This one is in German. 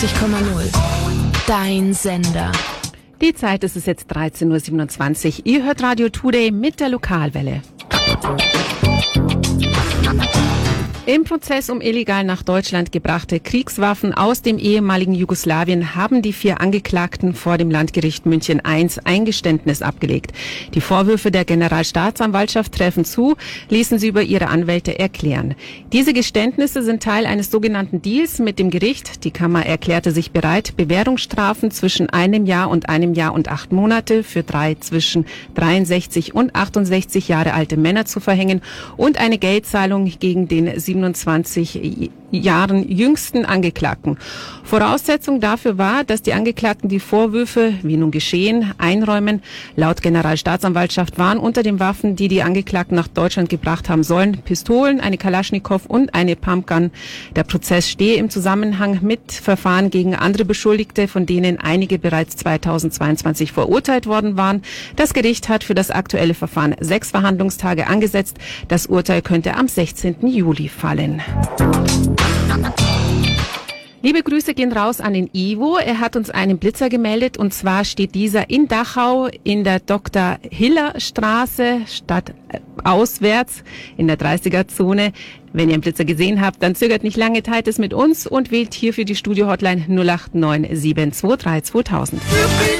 94,0. Dein Sender. Die Zeit ist es jetzt 13.27 Uhr. Ihr hört Radio Today mit der Lokalwelle. Im Prozess um illegal nach Deutschland gebrachte Kriegswaffen aus dem ehemaligen Jugoslawien haben die 4 Angeklagten vor dem Landgericht München I Eingeständnis abgelegt. Die Vorwürfe der Generalstaatsanwaltschaft treffen zu, ließen sie über ihre Anwälte erklären. Diese Geständnisse sind Teil eines sogenannten Deals mit dem Gericht. Die Kammer erklärte sich bereit, Bewährungsstrafen zwischen 1 Jahr und 1 Jahr und 8 Monate für 3 zwischen 63 und 68 Jahre alte Männer zu verhängen und eine Geldzahlung gegen den 27 Jahren jüngsten Angeklagten. Voraussetzung dafür war, dass die Angeklagten die Vorwürfe, wie nun geschehen, einräumen. Laut Generalstaatsanwaltschaft waren unter den Waffen, die die Angeklagten nach Deutschland gebracht haben sollen, Pistolen, eine Kalaschnikow und eine Pumpgun. Der Prozess stehe im Zusammenhang mit Verfahren gegen andere Beschuldigte, von denen einige bereits 2022 verurteilt worden waren. Das Gericht hat für das aktuelle Verfahren 6 Verhandlungstage angesetzt. Das Urteil könnte am 16. Juli fallen. Liebe Grüße gehen raus an den Ivo. Er hat uns einen Blitzer gemeldet und zwar steht dieser in Dachau in der Dr.-Hiller-Straße stadtauswärts in der 30er-Zone. Wenn ihr einen Blitzer gesehen habt, dann zögert nicht lange, teilt es mit uns und wählt hier für die Studio-Hotline 089 723 2000.